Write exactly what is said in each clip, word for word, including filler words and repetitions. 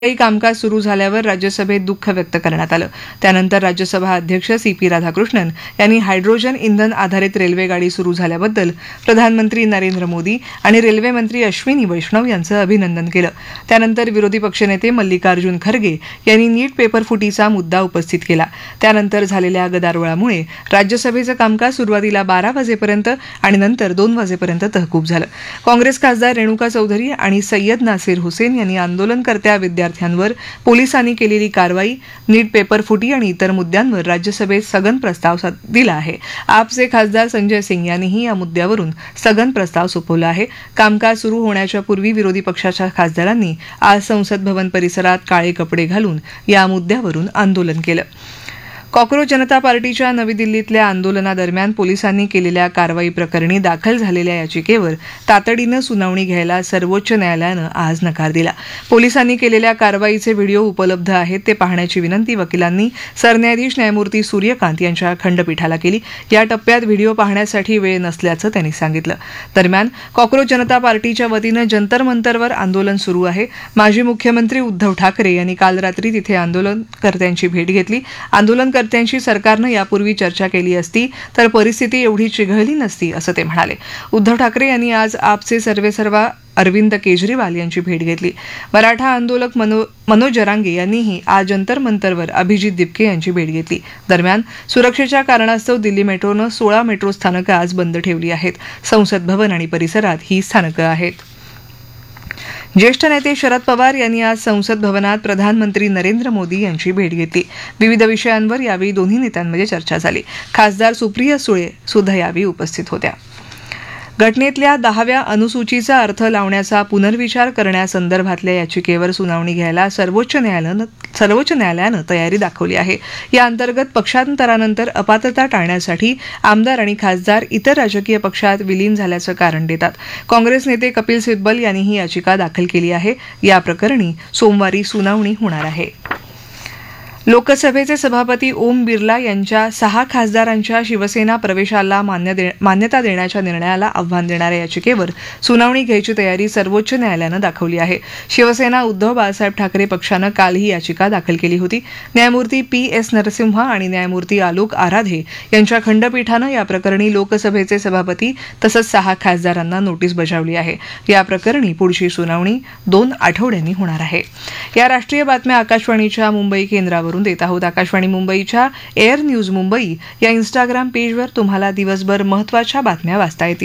कामकाज सुरू झाल्यावर राज्यसभेत दुःख व्यक्त करण्यात आलं. त्यानंतर राज्यसभा अध्यक्ष सी पी राधाकृष्णन यांनी हायड्रोजन इंधन आधारित रेल्वे गाडी सुरू झाल्याबद्दल प्रधानमंत्री नरेंद्र मोदी आणि रेल्वे मंत्री अश्विनी वैष्णव यांचं अभिनंदन केलं. त्यानंतर विरोधी पक्षनेते मल्लिकार्जुन खरगे यांनी नीट पेपर फुटीचा मुद्दा उपस्थित केला. त्यानंतर झालेल्या गदारोळामुळे राज्यसभेचं कामकाज सुरुवातीला बारा वाजेपर्यंत आणि नंतर दोन वाजेपर्यंत तहकूब झालं. काँग्रेस खासदार रेणुका चौधरी आणि सय्यद नासिर हुसेन यांनी आंदोलनकर्त्या विद्यार्थी विद्यार्थ्यांवर पोलिसांनी केलेली कारवाई, नीट पेपर फुटी आणि इतर मुद्द्यांवर राज्यसभेत स्थगन प्रस्ताव दिला आहे. आपचे खासदार संजय सिंग यांनीही या मुद्द्यावरून स्थगन प्रस्ताव सोपवला आहे. कामकाज सुरू होण्याच्या पूर्वी विरोधी पक्षाच्या खासदारांनी आज संसद भवन परिसरात काळे कपडे घालून या मुद्द्यावरून आंदोलन केलं. कॉक्रोच जनता पार्टीच्या नवी दिल्लीतल्या आंदोलनादरम्यान पोलिसांनी केलेल्या कारवाई प्रकरणी दाखल झालेल्या याचिकेवर तातडीनं सुनावणी घ्यायला सर्वोच्च न्यायालयानं आज नकार दिला. पोलिसांनी केलेल्या कारवाईचे व्हिडिओ उपलब्ध आहेत ते पाहण्याची विनंती वकिलांनी सरन्यायाधीश न्यायमूर्ती सूर्यकांत यांच्या खंडपीठाला केली. या टप्प्यात व्हिडिओ पाहण्यासाठी वेळ नसल्याचं त्यांनी सांगितलं. दरम्यान कॉक्रोच जनता पार्टीच्या वतीनं जंतर मंतरवर आंदोलन सुरू आहे. माजी मुख्यमंत्री उद्धव ठाकरे यांनी काल रात्री तिथे आंदोलनकर्त्यांची भेट घेतली. आंदोलन त्यांची सरकारनं यापूर्वी चर्चा केली असती तर परिस्थिती एवढी चिघळली नसती असं ते म्हणाले. उद्धव ठाकरे यांनी आज आपचे सर्वेसर्वा अरविंद केजरीवाल यांची भेट घेतली. मराठा आंदोलक मनो मनोज जरांगे यांनीही आज जंतर मंतरवर अभिजित दिपके यांची भेट घेतली. दरम्यान सुरक्षेच्या कारणास्तव दिल्ली मेट्रोनं सोळा मेट्रो स्थानकं आज बंद ठेवली आहेत. संसद भवन आणि परिसरात ही स्थानकं आहेत. ज्येष्ठ नेते शरद पवार यांनी आज संसद भवनात प्रधानमंत्री नरेंद्र मोदी यांची भेट घेतली. विविध विषयांवर यावेळी दोन्ही नेत्यांमध्ये चर्चा झाली. खासदार सुप्रिया सुळे सुद्धा यावेळी उपस्थित होत्या. घटनेतल्या दहाव्या अनुसूचीचा अर्थ लावण्याचा पुनर्विचार करण्यासंदर्भातल्या याचिकेवर सुनावणी घ्यायला सर्वोच्च न्यायालयानं सर्वोच्च न्यायालयानं तयारी दाखवली आहे. या अंतर्गत पक्षांतरानंतर अपात्रता टाळण्यासाठी आमदार आणि खासदार इतर राजकीय पक्षात विलीन झाल्याचं कारण देतात. काँग्रेस नेते कपिल सिब्बल यांनी ही याचिका दाखल केली आहे. या प्रकरणी सोमवारी सुनावणी होणार आहे. लोकसभेचे सभापती ओम बिर्ला यांच्या सहा खासदारांच्या शिवसेना प्रवेशाला मान्य दे, मान्यता देण्याच्या निर्णयाला आव्हान देणाऱ्या याचिकेवर सुनावणी घ्यायची तयारी सर्वोच्च न्यायालयानं दाखवली आहे. शिवसेना उद्धव बाळासाहेब ठाकरे पक्षानं काल ही याचिका दाखल केली होती. न्यायमूर्ती पी एस नरसिंह आणि न्यायमूर्ती आलोक आराधे यांच्या खंडपीठानं या प्रकरणी लोकसभेचे सभापती तसंच सहा खासदारांना नोटीस बजावली आहे. या प्रकरणी पुढची सुनावणी दोन आठवड्यांनी होणार आहे. या राष्ट्रीय बातम्या आकाशवाणीच्या मुंबई केंद्रावर देत आहोत. आकाशवाणी मुंबईच्या एअर न्यूज मुंबई या इन्स्टाग्राम पेजवर तुम्हाला दिवसभर महत्त्वाच्या बातम्या वाचता येतील.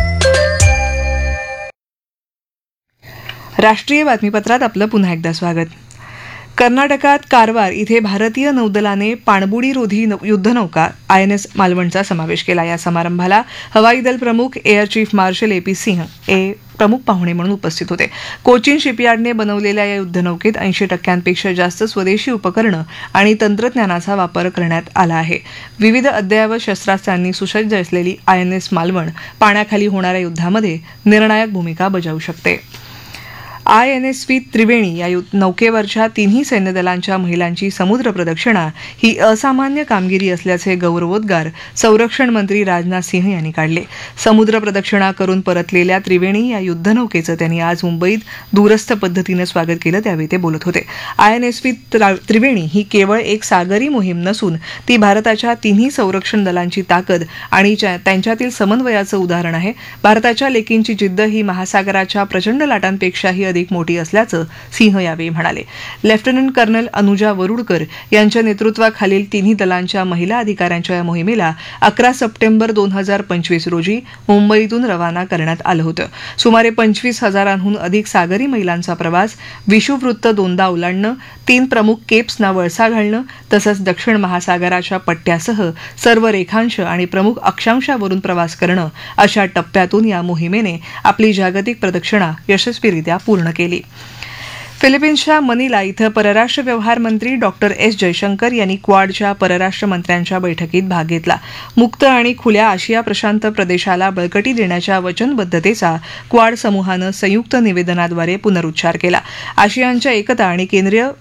राष्ट्रीय बातमीपत्रात आपलं पुन्हा एकदा स्वागत. कर्नाटकात कारवार इथे भारतीय नौदलाने पाणबुडीरोधी युद्धनौका आय एन एस मालवणचा समावेश केला. या समारंभाला हवाई दल प्रमुख air chief marshal A P सिंह ए प्रमुख पाहुणे म्हणून उपस्थित होते. कोचीन शिपयार्डने बनवलेल्या या युद्धनौकेत ऐंशी टक्क्यांपेक्षा जास्त स्वदेशी उपकरणं आणि तंत्रज्ञानाचा वापर करण्यात आला आहे. विविध अद्ययावत शस्त्रास्त्रांनी सुसज्ज असलेली आय एन एस मालवण पाण्याखाली होणाऱ्या युद्धामध्ये निर्णायक भूमिका बजावू शकते. आय एन एस व्ही त्रिवेणी या नौकेवरच्या तिन्ही सैन्यदलांच्या महिलांची समुद्र प्रदक्षिणा ही असामान्य कामगिरी असल्याचे गौरवोद्गार संरक्षण मंत्री राजनाथ सिंह यांनी काढले. समुद्र प्रदक्षिणा करून परतलेल्या त्रिवेणी या युद्धनौकेचं त्यांनी आज मुंबईत दूरस्थ पद्धतीनं स्वागत केलं. त्यावेळी ते बोलत होते. आय एन एस व्ही त्रिवेणी ही केवळ एक सागरी मोहीम नसून ती भारताच्या तिन्ही संरक्षण दलांची ताकद आणि त्यांच्यातील समन्वयाचं उदाहरण आहे. भारताच्या लेकींची जिद्द ही महासागराच्या प्रचंड लाटांपेक्षाही अधिक मोठी असल्याचं सिंह यावेळी म्हणाले. लेफ्टनंट कर्नल अनुजा वरुडकर यांच्या नेतृत्वाखालील तिन्ही दलांच्या महिला अधिकाऱ्यांच्या या मोहिमेला अकरा सप्टेंबर दोन हजार पंचवीस रोजी मुंबईतून रवाना करण्यात आलं होतं. सुमारे पंचवीस हजारांहून अधिक सागरी महिलांचा प्रवास, विषुववृत्त दोनदा ओलांडणं, तीन प्रमुख केप्सना वळसा घालणं तसंच दक्षिण महासागराच्या पट्ट्यासह सर्व रेखांश आणि प्रमुख अक्षांशावरून प्रवास करणं अशा टप्प्यातून या मोहिमेने आपली जागतिक प्रदक्षिणा यशस्वीरित्या पूर्ण केली. फिलिपिन्सच्या मनिला इथं परराष्ट्र व्यवहार मंत्री डॉक्टर एस जयशंकर यांनी क्वाडच्या परराष्ट्र मंत्र्यांच्या बैठकीत भाग घेतला. मुक्त आणि खुल्या आशिया प्रशांत प्रदेशाला बळकटी देण्याच्या वचनबद्धतेचा क्वाड समूहानं संयुक्त निवेदनाद्वारे पुनरुच्चार केला. आशियानच्या एकता आणि केंद्रीय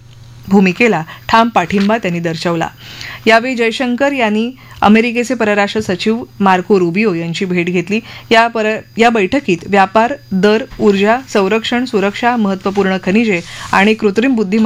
भूमिकेला ठाम पाठिंबा त्यांनी दर्शवला. यावेळी जयशंकर यांनी अमेरिकेचे परराष्ट्र सचिव मार्को रुबियो यांची भेट घेतली. या पर या बैठकीत व्यापार, दर, ऊर्जा, संरक्षण, सुरक्षा, महत्त्वपूर्ण खनिजे आणि कृत्रिम बुद्धिमत्ता